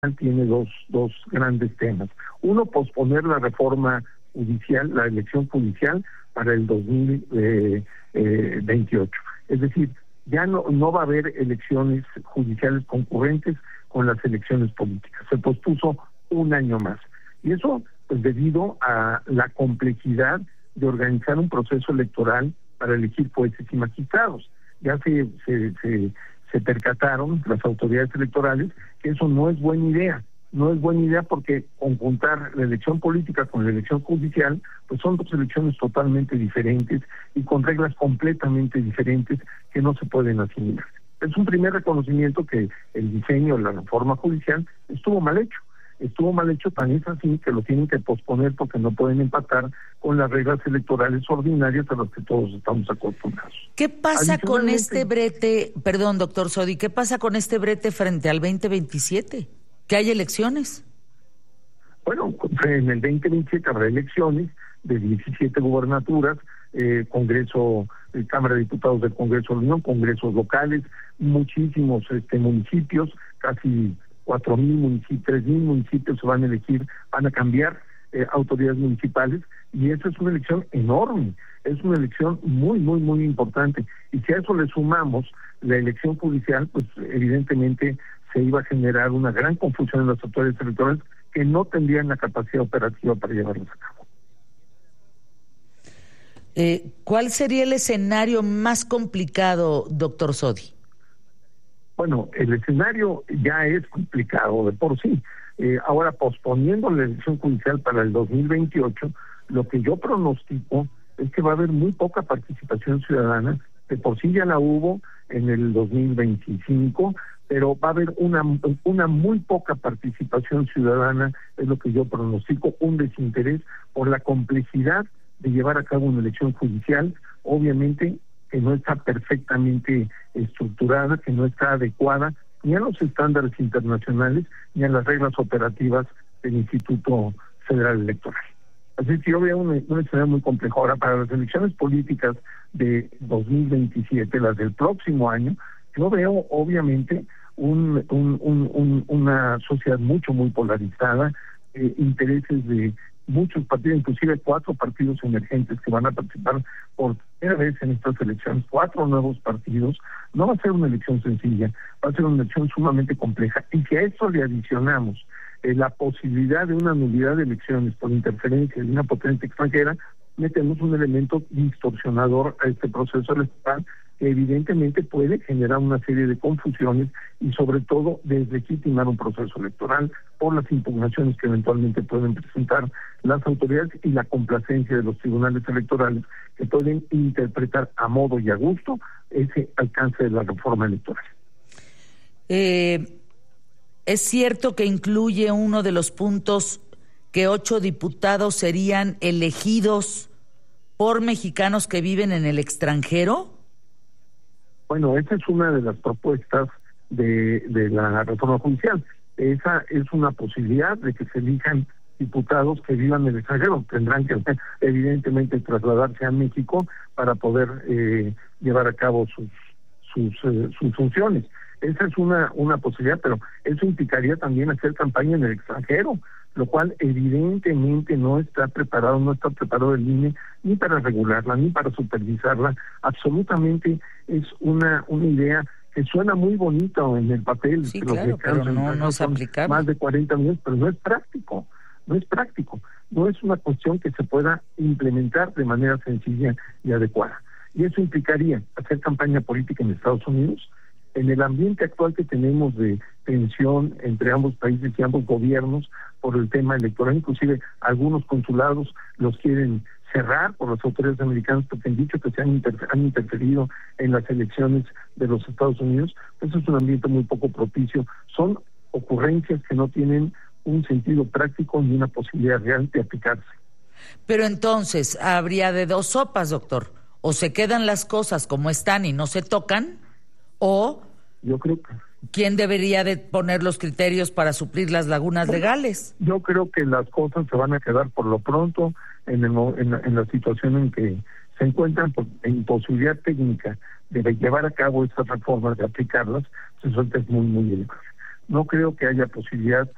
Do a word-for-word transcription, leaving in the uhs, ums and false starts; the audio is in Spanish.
tiene dos, dos grandes temas. Uno, posponer la reforma judicial, la elección judicial para el dos mil veintiocho. Es decir, ya no, no va a haber elecciones judiciales concurrentes con las elecciones políticas. Se pospuso un año más. Y eso, pues, debido a la complejidad de organizar un proceso electoral para elegir jueces y magistrados. Ya se, se, se, se percataron las autoridades electorales que eso no es buena idea. No es buena idea porque conjuntar la elección política con la elección judicial, pues son dos elecciones totalmente diferentes y con reglas completamente diferentes que no se pueden asimilar. Es un primer reconocimiento que el diseño de la reforma judicial estuvo mal hecho. Estuvo mal hecho, tan es así que lo tienen que posponer porque no pueden empatar con las reglas electorales ordinarias a las que todos estamos acostumbrados. ¿Qué pasa con este brete, perdón, doctor Sodi, qué pasa con este brete frente al veinte veintisiete? ¿Que hay elecciones? Bueno, en el veinte veintisiete habrá elecciones de diecisiete gubernaturas, eh, Congreso, eh, Cámara de Diputados del Congreso de la Unión, congresos locales, muchísimos este, municipios, casi cuatro mil municipios, tres mil municipios se van a elegir, van a cambiar eh, autoridades municipales, y esa es una elección enorme, es una elección muy, muy, muy importante. Y si a eso le sumamos la elección judicial, pues evidentemente se iba a generar una gran confusión en las autoridades electorales que no tendrían la capacidad operativa para llevarlas a cabo. Eh, ¿Cuál sería el escenario más complicado, doctor Sodi? Bueno, el escenario ya es complicado de por sí. Eh, ahora, posponiendo la elección judicial para el dos mil veintiocho, lo que yo pronostico es que va a haber muy poca participación ciudadana. De por sí ya la hubo en el dos mil veinticinco, pero va a haber una, una muy poca participación ciudadana, es lo que yo pronostico, un desinterés por la complejidad de llevar a cabo una elección judicial, obviamente que no está perfectamente estructurada, que no está adecuada ni a los estándares internacionales ni a las reglas operativas del Instituto Federal Electoral. Así que yo veo un, un escenario muy complejo. Ahora, para las elecciones políticas de dos mil veintisiete, las del próximo año, yo veo obviamente un, un, un, un, una sociedad mucho, muy polarizada, eh, intereses de muchos partidos, inclusive cuatro partidos emergentes que van a participar por primera vez en estas elecciones, cuatro nuevos partidos. No va a ser una elección sencilla, va a ser una elección sumamente compleja, y si a eso le adicionamos eh, la posibilidad de una nulidad de elecciones por interferencia de una potencia extranjera, metemos un elemento distorsionador a este proceso electoral que evidentemente puede generar una serie de confusiones y sobre todo deslegitimar un proceso electoral por las impugnaciones que eventualmente pueden presentar las autoridades y la complacencia de los tribunales electorales que pueden interpretar a modo y a gusto ese alcance de la reforma electoral. Eh, es cierto que incluye uno de los puntos que ocho diputados serían elegidos por mexicanos que viven en el extranjero. Bueno, esa es una de las propuestas de, de la reforma judicial. Esa es una posibilidad de que se elijan diputados que vivan en el extranjero. Tendrán que, evidentemente, trasladarse a México para poder eh, llevar a cabo sus sus, eh, sus funciones. Esa es una, una posibilidad, pero eso implicaría también hacer campaña en el extranjero, lo cual evidentemente no está preparado, no está preparado el I N E ni para regularla, ni para supervisarla. Absolutamente es una, una idea que suena muy bonito en el papel. Sí, claro, pero no, no es aplicable. Más de cuarenta millones, pero no es práctico, no es práctico. No es una cuestión que se pueda implementar de manera sencilla y adecuada. Y eso implicaría hacer campaña política en Estados Unidos. En el ambiente actual que tenemos de tensión entre ambos países y ambos gobiernos por el tema electoral, inclusive algunos consulados los quieren cerrar por las autoridades americanas porque han dicho que se han, interfer- han interferido en las elecciones de los Estados Unidos, pues es un ambiente muy poco propicio. Son ocurrencias que no tienen un sentido práctico ni una posibilidad real de aplicarse. Pero entonces, habría de dos sopas, doctor. O se quedan las cosas como están y no se tocan, o yo creo que ¿quién debería de poner los criterios para suplir las lagunas bueno, legales? Yo creo que las cosas se van a quedar por lo pronto en, el, en, la, en la situación en que se encuentran, por la imposibilidad técnica de llevar a cabo estas reformas, de aplicarlas, pues eso es muy, muy delicado. No creo que haya posibilidad